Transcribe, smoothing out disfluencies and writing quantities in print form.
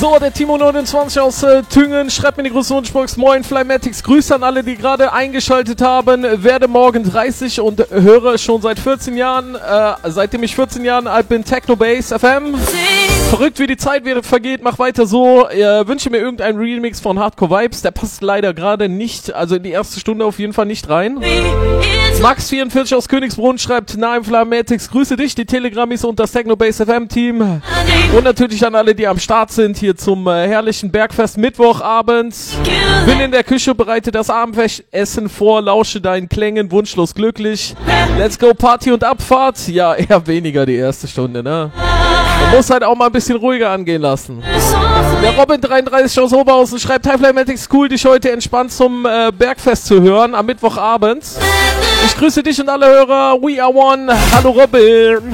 So, der Timo29 aus Tüngen schreibt mir die große Wunschbox. Moin Flymatics, Grüße an alle, die gerade eingeschaltet haben. Werde morgen 30 und höre schon seit 14 Jahren, seitdem ich 14 Jahre alt bin, Technobase FM. Verrückt, wie die Zeit vergeht, mach weiter so. Wünsche mir irgendeinen Remix von Hardcore Vibes. Der passt leider gerade nicht, also in die erste Stunde auf jeden Fall nicht rein. Max44 aus Königsbrunn schreibt, Naim Flymatics, grüße dich, die Telegrammis und das Technobase FM Team. Und natürlich an alle, die am Start sind, hier zum herrlichen Bergfest Mittwochabend. Bin in der Küche, bereite das Abendessen vor, lausche deinen Klängen, wunschlos glücklich. Let's go, Party und Abfahrt. Ja, eher weniger die erste Stunde, ne? Man muss halt auch mal ein bisschen ruhiger angehen lassen. Der Robin33 aus Oberhausen schreibt, Hi Flymatics, cool, dich heute entspannt zum Bergfest zu hören am Mittwochabend. Ich grüße dich und alle Hörer. We are one. Hallo Robin.